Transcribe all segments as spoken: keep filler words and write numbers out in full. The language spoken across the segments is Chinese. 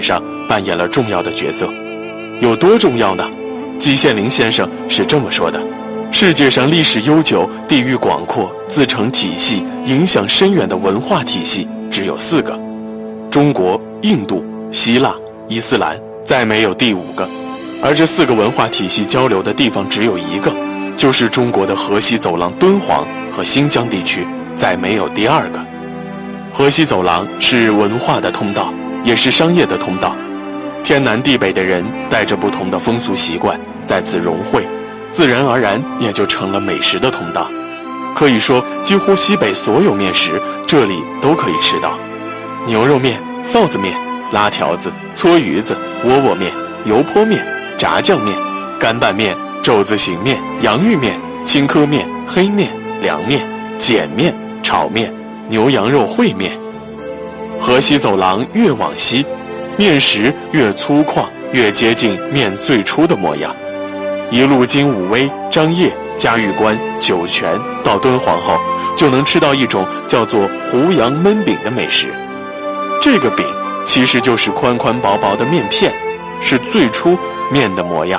史上扮演了重要的角色。有多重要呢？季羡林先生是这么说的：世界上历史悠久、地域广阔、自成体系、影响深远的文化体系只有四个：中国、印度、希腊、伊斯兰，再没有第五个。而这四个文化体系交流的地方只有一个，就是中国的河西走廊敦煌和新疆地区，再没有第二个。河西走廊是文化的通道，也是商业的通道。天南地北的人带着不同的风俗习惯在此融汇，自然而然也就成了美食的通道。可以说几乎西北所有面食这里都可以吃到，牛肉面、臊子面、拉条子、搓鱼子、窝窝面、油泼面、炸酱面、干拌面、肘子形面、洋芋面、青稞面、黑面、凉面、碱面、炒面、牛羊肉烩面。河西走廊越往西，面食越粗犷，越接近面最初的模样。一路经武威、张掖、嘉峪关、酒泉到敦煌后，就能吃到一种叫做胡杨焖饼的美食。这个饼其实就是宽宽薄薄的面片，是最初面的模样。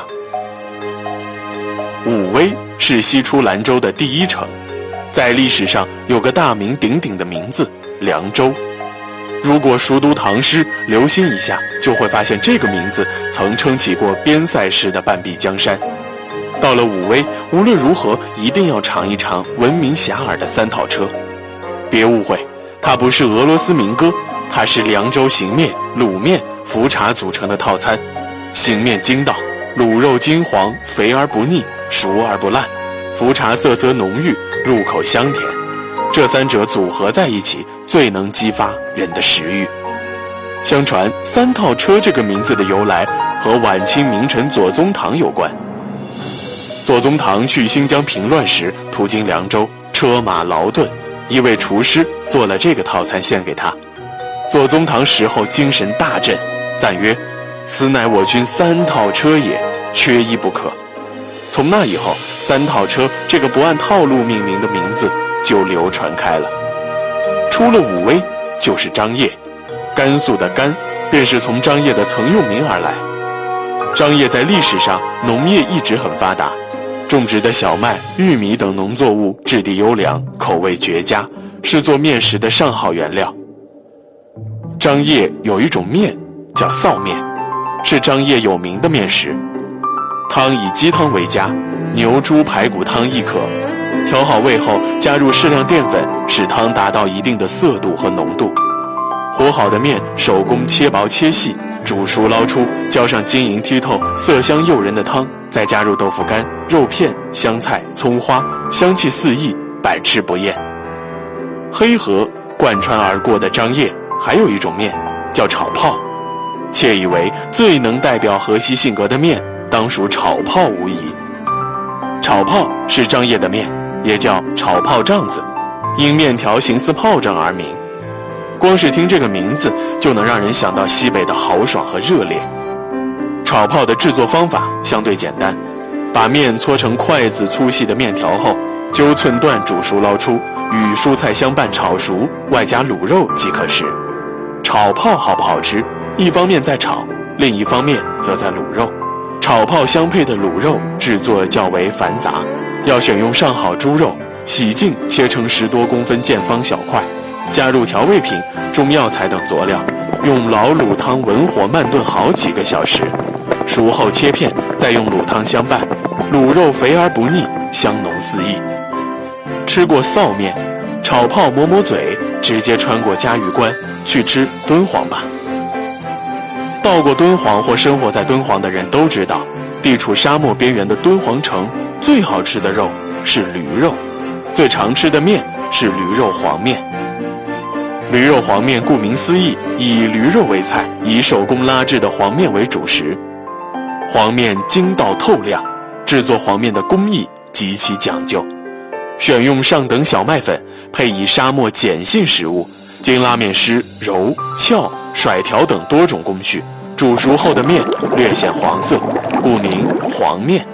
武威是西出兰州的第一城，在历史上有个大名鼎鼎的名字凉州。如果熟读唐诗，留心一下，就会发现这个名字曾撑起过边塞式的半壁江山。到了武威，无论如何一定要尝一尝闻名遐迩的三套车。别误会，它不是俄罗斯民歌，它是凉州醒面、卤面、茯茶组成的套餐。醒面筋道，卤肉金黄，肥而不腻，熟而不烂；茯茶色泽浓郁，入口香甜。这三者组合在一起，最能激发人的食欲。相传三套车这个名字的由来和晚清名臣左宗棠有关。左宗棠去新疆平乱时途经凉州，车马劳顿，一位厨师做了这个套餐献给他。左宗棠食后精神大振，赞曰：此乃我军三套车也，缺一不可。从那以后，三套车这个不按套路命名的名字就流传开了。出了武威就是张掖，甘肃的甘便是从张掖的曾用名而来。张掖在历史上农业一直很发达，种植的小麦、玉米等农作物质地优良，口味绝佳，是做面食的上好原料。张掖有一种面叫臊面，是张掖有名的面食。汤以鸡汤为佳，牛猪排骨汤亦可。调好味后，加入适量淀粉，使汤达到一定的色度和浓度。和好的面手工切薄切细，煮熟捞出，浇上晶莹剔透、色香诱人的汤，再加入豆腐干、肉片、香菜、葱花，香气四溢，百吃不厌。黑河贯穿而过的张掖还有一种面叫炒泡，窃以为最能代表河西性格的面当属炒泡无疑。炒泡是张掖的面，也叫炒泡帐子，因面条形似炮仗而名。光是听这个名字就能让人想到西北的豪爽和热烈。炒泡的制作方法相对简单，把面搓成筷子粗细的面条后，揪寸段煮熟捞出，与蔬菜相拌炒熟，外加卤肉即可食。炒泡好不好吃，一方面在炒，另一方面则在卤肉。炒泡相配的卤肉制作较为繁杂，要选用上好猪肉，洗净切成十多公分见方小块，加入调味品、中药材等佐料，用老卤汤文火慢炖好几个小时，熟后切片，再用卤汤相拌，卤肉肥而不腻，香浓四溢。吃过臊面，炒泡抹抹嘴，直接穿过嘉峪关去吃敦煌吧。到过敦煌或生活在敦煌的人都知道，地处沙漠边缘的敦煌城最好吃的肉是驴肉，最常吃的面是驴肉黄面。驴肉黄面顾名思义，以驴肉为菜，以手工拉制的黄面为主食。黄面筋道透亮，制作黄面的工艺极其讲究，选用上等小麦粉，配以沙漠碱性食物，经拉面师揉、翘、甩条等多种工序，煮熟后的面略显黄色，故名黄面。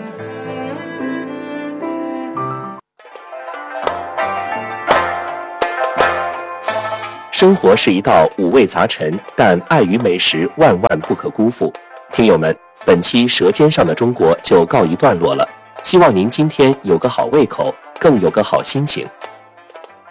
生活是一道五味杂陈，但爱与美食万万不可辜负。听友们，本期《舌尖上的中国》就告一段落了，希望您今天有个好胃口，更有个好心情。